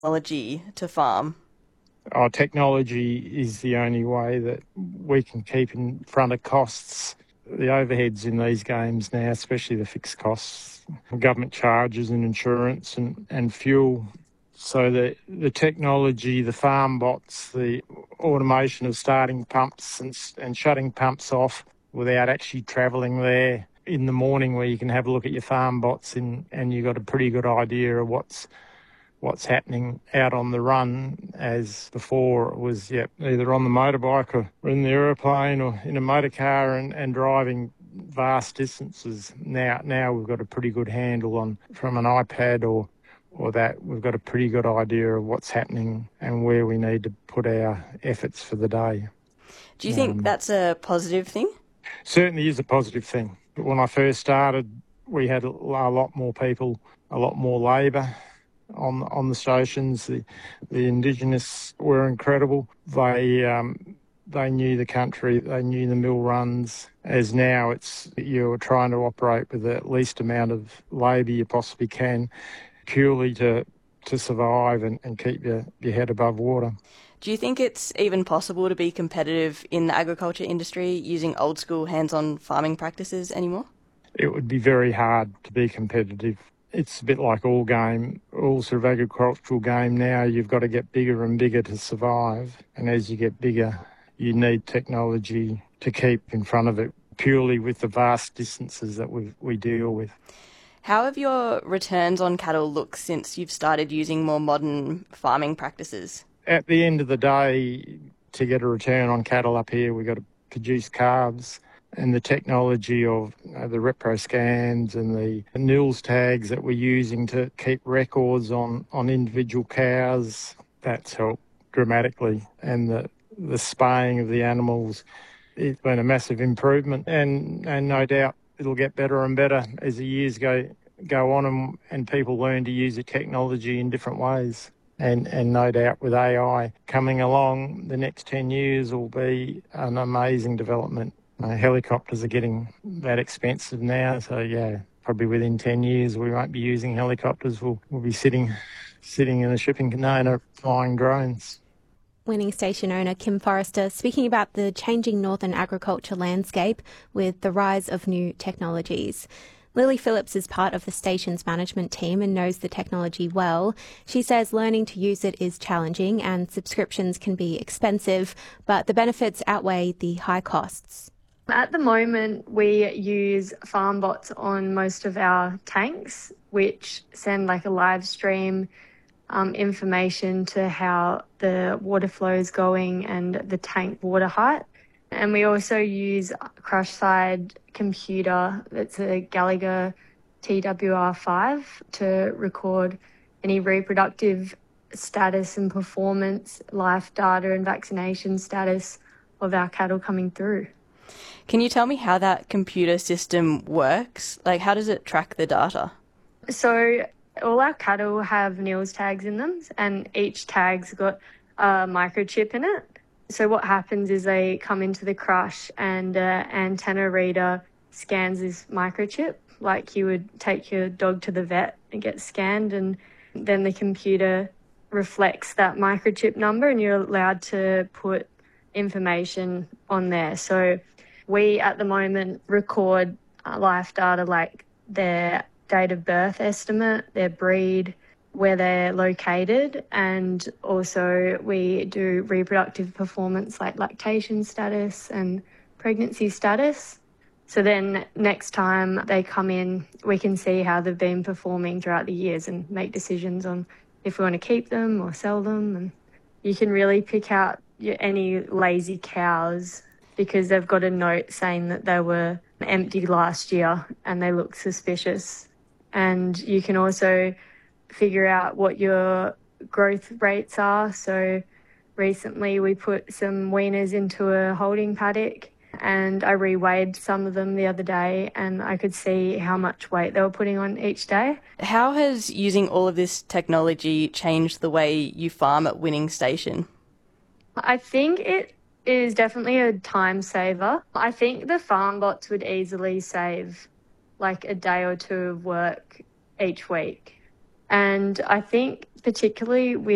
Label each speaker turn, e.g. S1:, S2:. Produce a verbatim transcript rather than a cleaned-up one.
S1: technology to farm?
S2: Our technology is the only way that we can keep in front of costs. The overheads in these games now, especially the fixed costs, government charges and insurance and, and fuel. So the, the technology, the farm bots, the automation of starting pumps and, and shutting pumps off without actually travelling there in the morning, where you can have a look at your farm bots and, and you've got a pretty good idea of what's what's happening out on the run, as before it was yep, either on the motorbike or in the aeroplane or in a motor car and, and driving vast distances. Now now we've got a pretty good handle on, from an iPad or or that, we've got a pretty good idea of what's happening and where we need to put our efforts for the day.
S1: Do you think
S2: Um,
S1: that's a positive thing?
S2: Certainly is a positive thing. But when I first started, we had a lot more people, a lot more labour on on the stations. The the Indigenous were incredible. They um, they knew the country, they knew the mill runs. As now, it's you're trying to operate with the least amount of labour you possibly can, purely to to survive and, and keep your, your head above water.
S1: Do you think it's even possible to be competitive in the agriculture industry using old school hands-on farming practices anymore?
S2: It would be very hard to be competitive. It's a bit like all game, all sort of agricultural game now. You've got to get bigger and bigger to survive. And as you get bigger, you need technology to keep in front of it, purely with the vast distances that we we deal with.
S1: How have your returns on cattle looked since you've started using more modern farming practices?
S2: At the end of the day, to get a return on cattle up here, we've got to produce calves. And the technology of you know, the repro scans and the nils tags that we're using to keep records on, on individual cows, that's helped dramatically. And the, the spaying of the animals, it's been a massive improvement. And, and no doubt it'll get better and better as the years go go on and, and people learn to use the technology in different ways. And, and no doubt with A I coming along, the next ten years will be an amazing development. Uh, helicopters are getting that expensive now, so yeah, probably within ten years we won't be using helicopters. We'll, we'll be sitting sitting in a shipping container flying drones.
S3: Winning Station owner Kim Forrester speaking about the changing northern agriculture landscape with the rise of new technologies. Lily Phillips is part of the station's management team and knows the technology well. She says learning to use it is challenging and subscriptions can be expensive, but the benefits outweigh the high costs.
S4: At the moment, we use farm bots on most of our tanks, which send like a live stream um, information to how the water flow is going and the tank water height. And we also use a crush side computer that's a Gallagher T W R five to record any reproductive status and performance, life data and vaccination status of our cattle coming through.
S1: Can you tell me how that computer system works? Like, how does it track the data?
S4: So all our cattle have nils tags in them, and each tag's got a microchip in it. So what happens is they come into the crush and an antenna reader scans this microchip, like you would take your dog to the vet and get scanned, and then the computer reflects that microchip number and you're allowed to put information on there. So we, at the moment, record uh, life data like their date of birth estimate, their breed, where they're located, and also we do reproductive performance like lactation status and pregnancy status. So then next time they come in, we can see how they've been performing throughout the years and make decisions on if we want to keep them or sell them. And you can really pick out any lazy cows because they've got a note saying that they were empty last year and they look suspicious. And you can also figure out what your growth rates are. So recently we put some weaners into a holding paddock and I reweighed some of them the other day and I could see how much weight they were putting on each day.
S1: How has using all of this technology changed the way you farm at Winning Station?
S4: I think it is definitely a time saver. I think the farm bots would easily save like a day or two of work each week. And I think particularly with